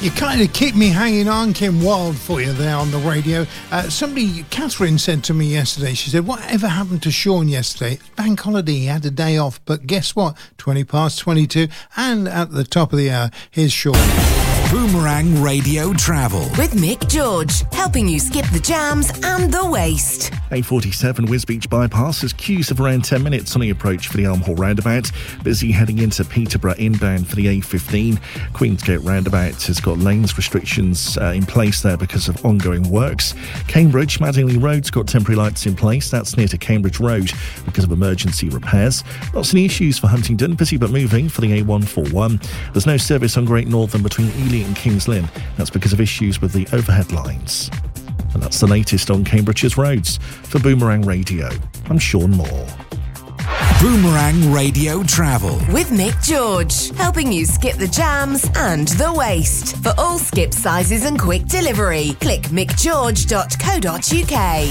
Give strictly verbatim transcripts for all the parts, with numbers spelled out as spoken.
You kind of keep me hanging on, Kim Wilde, for you there on the radio. Uh, somebody, Catherine, said to me yesterday, she said, whatever happened to Sean yesterday? Bank holiday, he had a day off, but guess what? twenty past twenty-two, and at the top of the hour, here's Sean. Boomerang Radio Travel with Mick George, helping you skip the jams and the waste. A forty-seven Wisbech bypass has queues of around ten minutes on the approach for the Elm Hall roundabout. Busy heading into Peterborough inbound for the A fifteen. Queensgate roundabout has got lanes restrictions uh, in place there because of ongoing works. Cambridge, Madingley Road's got temporary lights in place. That's near to Cambridge Road because of emergency repairs. Not any issues for Huntingdon, busy but moving for the A one forty-one. There's no service on Great Northern between Ely and Kings Lynn. That's because of issues with the overhead lines. And that's the latest on Cambridge's roads. For Boomerang Radio, I'm Sean Moore. Boomerang Radio Travel with Mick George, helping you skip the jams and the waste. For all skip sizes and quick delivery, click mick george dot co dot uk.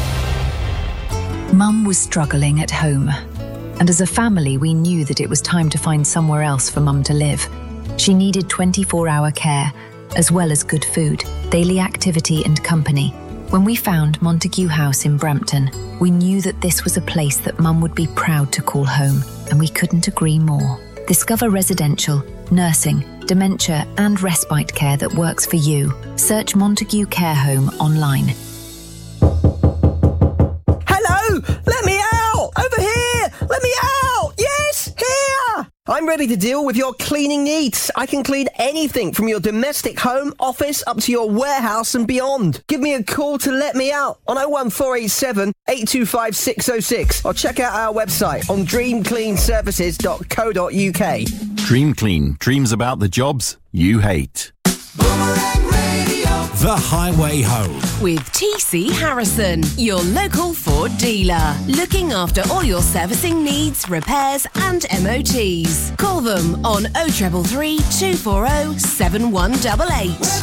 Mum was struggling at home, and as a family we knew that it was time to find somewhere else for Mum to live. She needed twenty-four hour care, as well as good food, daily activity and company. When we found Montague House in Brampton, we knew that this was a place that Mum would be proud to call home, and we couldn't agree more. Discover residential, nursing, dementia and respite care that works for you. Search Montague Care Home online. Hello! Let me out! Over here! Let me out! Yes! Here! I'm ready to deal with your cleaning needs. I can clean anything from your domestic home, office, up to your warehouse and beyond. Give me a call to let me out on oh one four eight seven, eight two five, six oh six or check out our website on dream clean services dot co dot uk. Dream Clean. Dreams about the jobs you hate. Boomerang Radio. The Highway Home with T C Harrison, your local Ford dealer. Looking after all your servicing needs, repairs and M O Ts. Call them on oh three three, two four oh, seven one eight eight.